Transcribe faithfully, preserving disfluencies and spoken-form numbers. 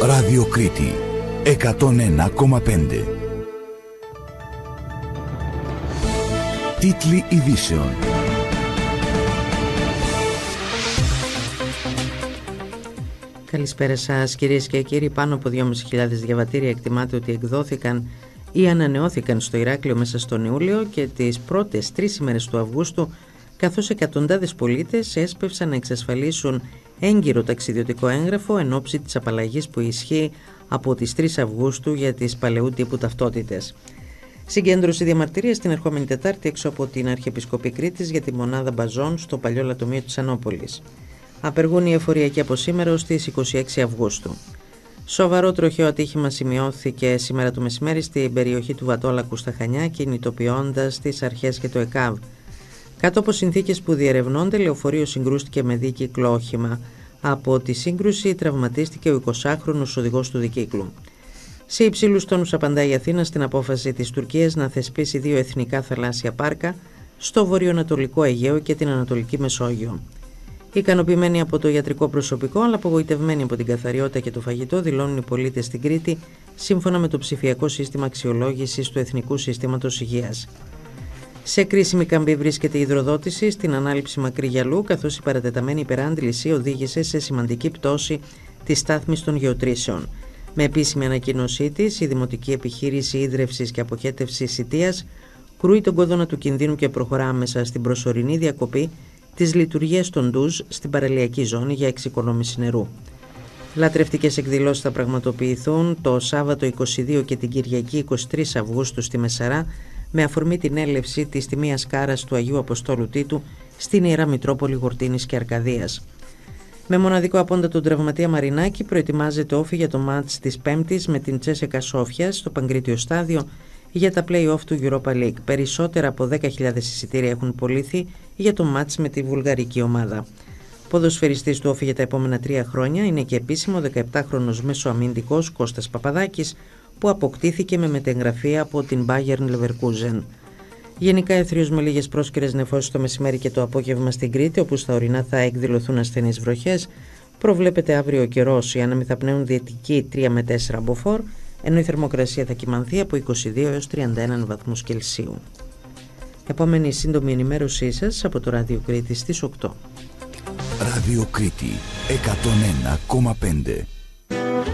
Ράδιο Κρήτη εκατόν ένα κόμμα πέντε. Τίτλοι ειδήσεων. Καλησπέρα σας κυρίες και κύριοι. Πάνω από δυόμισι χιλιάδες διαβατήρια εκτιμάται ότι εκδόθηκαν ή ανανεώθηκαν στο Ηράκλειο μέσα στον Ιούλιο και τις πρώτες τρεις ημέρες του Αυγούστου, καθώς εκατοντάδες πολίτες έσπευσαν να εξασφαλίσουν έγκυρο ταξιδιωτικό έγγραφο εν ώψη της απαλλαγής που ισχύει από τις τρεις Αυγούστου για τις παλαιού τύπου ταυτότητες. Συγκέντρωση διαμαρτυρίας την ερχόμενη Τετάρτη έξω από την Αρχιεπισκοπή Κρήτης για τη μονάδα Μπαζών στο παλιό λατομείο της Ανόπολης. Απεργούν οι εφοριακοί από σήμερα ως τις είκοσι έξι Αυγούστου. Σοβαρό τροχαίο ατύχημα σημειώθηκε σήμερα το μεσημέρι στην περιοχή του Βατόλακου στα Χανιά, κινητοποιώντας τις αρχές και το ΕΚΑΒ. Κάτω από συνθήκες που διερευνώνται, λεωφορείο συγκρούστηκε με δίκυκλο όχημα. Από τη σύγκρουση τραυματίστηκε ο εικοσάχρονος οδηγός του δικύκλου. Σε υψηλούς τόνους απαντάει η Αθήνα στην απόφαση της Τουρκίας να θεσπίσει δύο εθνικά θαλάσσια πάρκα στο βορειοανατολικό Αιγαίο και την Ανατολική Μεσόγειο. Ικανοποιημένοι από το ιατρικό προσωπικό, αλλά απογοητευμένοι από την καθαριότητα και το φαγητό, δηλώνουν οι πολίτες στην Κρήτη, σύμφωνα με το ψηφιακό σύστημα αξιολόγησης του Εθνικού Συστήματος Υγείας. Σε κρίσιμη καμπή βρίσκεται η υδροδότηση στην ανάληψη Μακρύ Γυαλού, καθώς η παρατεταμένη υπεράντληση οδήγησε σε σημαντική πτώση της στάθμης των γεωτρήσεων. Με επίσημη ανακοίνωσή της, η Δημοτική Επιχείρηση Ίδρευσης και Αποχέτευσης Ιτίας κρούει τον κόδωνα του κινδύνου και προχωρά άμεσα στην προσωρινή διακοπή της λειτουργίας των ντουζ στην παραλιακή ζώνη για εξοικονόμηση νερού. Λατρευτικές εκδηλώσεις θα πραγματοποιηθούν το Σάββατο είκοσι δύο και την Κυριακή είκοσι τρεις Αυγούστου στη Μεσαρά, με αφορμή την έλευση της τιμίας κάρας του Αγίου Αποστόλου Τίτου στην Ιερά Μητρόπολη Γορτίνης και Αρκαδίας. Με μοναδικό απόντα τον τραυματία Μαρινάκη, προετοιμάζεται όφη για το μάτς της Πέμπτης με την Τσέσεκα Σόφια στο Παγκρίτιο Στάδιο για τα play-off του Europa League. Περισσότερα από δέκα χιλιάδες εισιτήρια έχουν πωλήθει για το μάτς με τη βουλγαρική ομάδα. Ποδοσφαιριστής του όφη για τα επόμενα τρία χρόνια είναι και επίσημο δεκαεπτάχρονος μεσοαμυντικός Κώστας Παπαδάκης, που αποκτήθηκε με μετεγγραφή από την Bayern Leverkusen. Γενικά εθρίως με λίγες πρόσκαιρες νεφώσεις το μεσημέρι και το απόγευμα στην Κρήτη, όπου στα ορεινά θα εκδηλωθούν ασθενείς βροχές. Προβλέπεται αύριο ο καιρός, οι άνεμοι θα πνέουν δυτική τρία με τέσσερα μποφόρ, ενώ η θερμοκρασία θα κυμανθεί από είκοσι δύο έως τριάντα ένα βαθμούς Κελσίου. Επόμενη σύντομη ενημέρωσή σας από το Ράδιο Κρήτη στις οκτώ. Ράδιο Κρήτη εκατόν ένα κόμμα πέντε.